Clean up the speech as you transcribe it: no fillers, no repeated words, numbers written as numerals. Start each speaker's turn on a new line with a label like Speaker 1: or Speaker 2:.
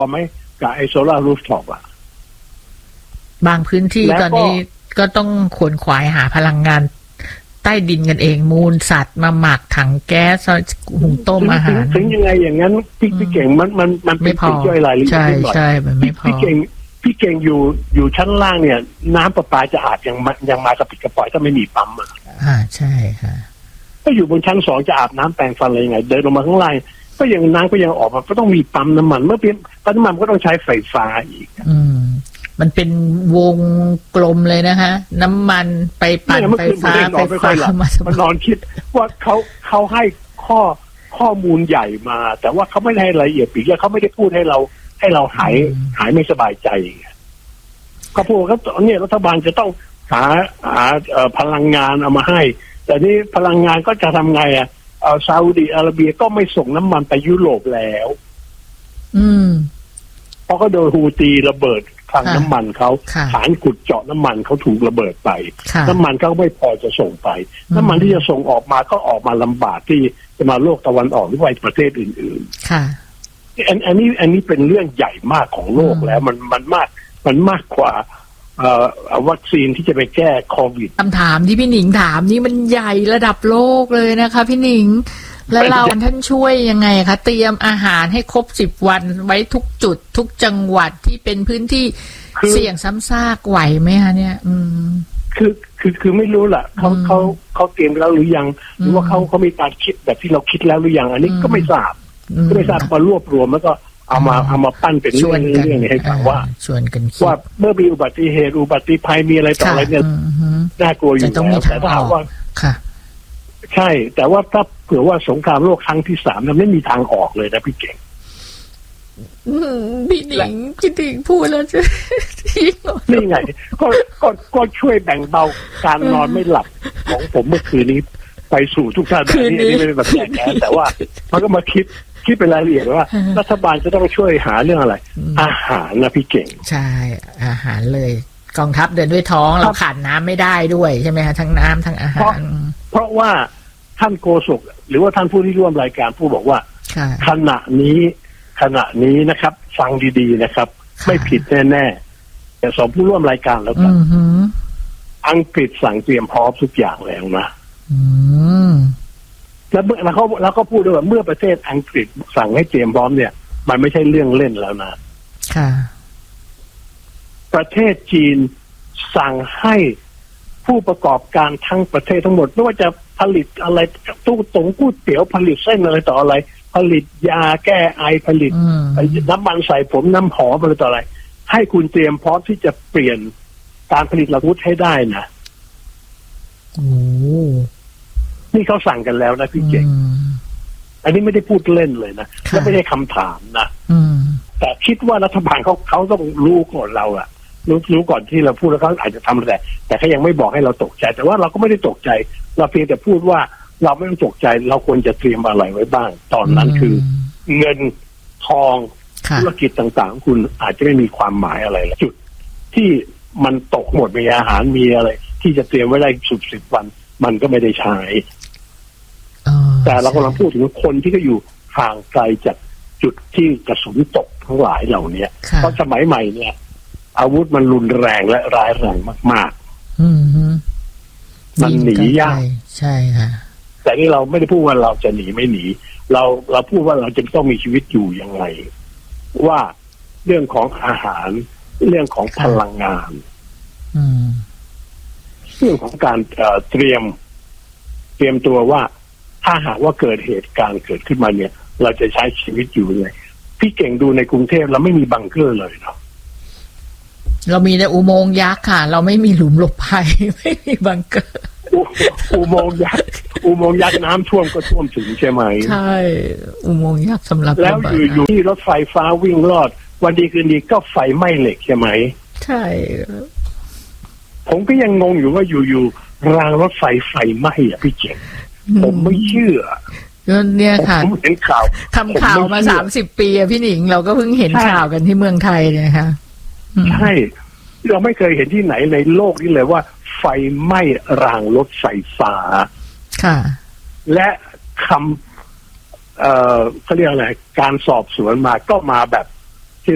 Speaker 1: พอไหมกับไอโซล่ารูฟท็อปอะ
Speaker 2: บางพื้นที่ตอนนี้ก็ต้องขวนขวายหาพลังงานใต้ดินกันเองมูลสัตว์มาหมักถังแก๊สหุงต้มอาหาร
Speaker 1: ถึงยังไงอย่างนั้นพี่เก่งมันเป็นสิ่งย่อยรายละเอียด
Speaker 2: ใช่มันไม่พอ
Speaker 1: พี่เก่งอยู่ชั้นล่างเนี่ยน้ำประปาจะอาบยังมากระปิดกระปอยถ้าไม่มีปั๊ม
Speaker 2: ใช่ค่ะ
Speaker 1: ถ้าอยู่บนชั้น2จะอาบน้ำแปรงฟันอะไรยังไงเดินลงมาข้างล่างก็ยังน้ำก็ยังออกมาก็ต้องมีปั๊มน้ำมันเมื่อเป็นปั๊มน้ำมันก็ต้องใช้ไฟฟ้าอีก
Speaker 2: มันเป็นวงกลมเลยนะคะน้ำมันไปปั่นไฟฟ้า
Speaker 1: มันนอนคิดว่าเขาให้ข้อมูลใหญ่มาแต่ว่าเขาไม่ได้ให้รายละเอียดปีกเขาไม่ได้พูดให้เราหายไม่สบายใจเขาพูดว่าเนี่ยรัฐบาลจะต้องหาพลังงานเอามาให้แต่นี่พลังงานก็จะทำไงซาอุดิอาระเบียก็ไม่ส่งน้ำมันไปยุโรปแล้วเพราะก็โดนฮูตีระเบิดคลังน้ำมันเขาฐานขุดเจาะน้ำมันเขาถูกระเบิดไปน้ำมันเขาไม่พอจะส่งไปน้ำมันที่จะส่งออกมาก็ออกมาลำบากที่จะมาโลกตะวันออกหรือไปประเทศอื่นๆอันนี้เป็นเรื่องใหญ่มากของโลกแล้วมันมากกว่าวัคซีนที่จะไปแก้โควิด
Speaker 2: คำถามที่พี่หนิงถามนี่มันใหญ่ระดับโลกเลยนะคะพี่หนิงแล้วเราท่านช่วยยังไงคะเตรียมอาหารให้ครบ10 วันไว้ทุกจุดทุกจังหวัดที่เป็นพื้นที่เสี่ยงซ้ำซากไหวไหมคะเนี่ย
Speaker 1: คือไม่รู้ล่ะเขาเตรียมแล้วหรือยังหรือว่าเขามีการคิดแบบที่เราคิดแล้วหรือยังอันนี้ก็ไม่ทราบมารวบรวมแล้วก็เอามาปั้นเป็นเรื่องให้ฟังว่า
Speaker 2: ชวนกันคิด
Speaker 1: ว่าเมื่อมีอุบัติเหตุอุบัติภัยมีอะไรต่ออะไรเนี่ยน่ากลัวอยู่แล้วแต่ถ้าว่าใช่แต่ว่าถ้าเผื่อว่าสงครามโลกครั้งที่3มันไม่มีทางออกเลยนะพี่เก่ง
Speaker 2: พี่หนิงพูดแล้ว
Speaker 1: นี่ไงก็ช่วยแบ่งเบาการนอนไม่หลับของผมเมื่อคืนนี้ไปสู่ทุกท่านแบบนี้ไม่ได้แบบแย่แต่ว่ามันก็มาคิดเป็นรายละเอียดว่ารัฐบาลจะต้องช่วยหาเรื่องอะไรอาหารนะพี่เก่ง
Speaker 2: ใช่อาหารเลยกองทัพเดินด้วยท้องเราขาดน้ำไม่ได้ด้วยใช่ไหมคะทั้งน้ำทั้งอาหาร
Speaker 1: เพราะว่าท่านโฆษกหรือว่าท่านผู้ที่ร่วมรายการผู้บอกว่าขณะนี้นะครับฟังดีๆนะครับไม่ผิดแน่ๆแต่2ผู้ร่วมรายการแล้วกันอังกฤษสั่งเตรียมพร้อมทุกอย่างแล้วนะแล้วก็พูดด้วยว่าเมื่อประเทศอังกฤษสั่งให้เตรียมพร้อมเนี่ยมันไม่ใช่เรื่องเล่นแล้วนะประเทศจีนสั่งให้ผู้ประกอบการทั้งประเทศทั้งหมดไม่ว่าจะผลิตอะไรตู้ก๋วยเตี๋ยวผลิตเส้นอะไรต่ออะไรผลิตยาแก้ไอผลิตน้ำมันใส่ผมน้ำหอมอะไรต่ออะไรให้คุณเตรียมพร้อมที่จะเปลี่ยนการผลิตอาวุธให้ได้นะนี่เขาสั่งกันแล้วนะพี่เก่งอันนี้ไม่ได้พูดเล่นเลยนะและไม่ได้คำถามนะแต่คิดว่ารัฐบาลเขาต้องรู้ก่อนเราอะรู้ก่อนที่เราพูดแล้วเขาอาจจะทำแต่เขายังไม่บอกให้เราตกใจแต่ว่าเราก็ไม่ได้ตกใจเราเพียงแต่พูดว่าเราไม่ต้องตกใจเราควรจะเตรียมอะไรไว้บ้างตอนนั้นคือเงินทองธุรกิจต่างๆคุณอาจจะไม่มีความหมายอะไรแล้วจุดที่มันตกหมดมีอาหารมีอะไรที่จะเตรียมไว้ได้10 วันมันก็ไม่ได้ใช้แต่เรากำลังพูดถึงคนที่ก็อยู่ห่างไกลจากจุดที่กระสุนตกทั้งหลายเหล่านี้เพราะสมัยใหม่เนี่ยอาวุธมันรุนแรงและร้ายแรงมากๆมันหนียาก
Speaker 2: ใช่ค่ะ
Speaker 1: แต่นี่เราไม่ได้พูดว่าเราจะหนีไม่หนีเราพูดว่าเราจะต้องมีชีวิตอยู่ยังไงว่าเรื่องของอาหารเรื่องของพลังงานเรื่องของการเตรียมตัวว่าถ้าหากว่าเกิดเหตุการณ์เกิดขึ้นมาเนี่ยเราจะใช้ชีวิตอยู่ยังไงพี่เก่งดูในกรุงเทพเราไม่มีบังเกอร์เลยเนาะ
Speaker 2: เรามีแต่อุโมงค์ยักษ์ค่ะเราไม่มีหลุมหลบภัยไม่มีบังเกอร์
Speaker 1: อุโมงค์ยักษ์น้ำท่วมก็ท่วมถึงใช่ไหม
Speaker 2: ใช่อุโมงค์ยักษ์สำหรับ
Speaker 1: แล้วอยู่ที่รถไฟฟ้าวิ่งรอดวันดีคืนดีก็ไฟไหม้เหล็กใช่ไหม
Speaker 2: ใช่
Speaker 1: ผมก็ยังงงอยู่ว่าอยู่รางรถไฟไหม้อ่ะพี่เจ๋งผมไม่เชื่อ
Speaker 2: เนี่ยค่ะ
Speaker 1: ผมเห็นข่าว
Speaker 2: ทำข่าวมา30 ปีอะพี่หนิงเราก็เพิ่งเห็นข่าวกันที่เมืองไทยเนี่ยค่ะ
Speaker 1: ใช่เราไม่เคยเห็นที่ไหนในโลกนี้เลยว่าไฟไหม้รางรถไฟฟ้า
Speaker 2: ค่ะ
Speaker 1: และเขาเรียกอะไรการสอบสวนมาก็มาแบบ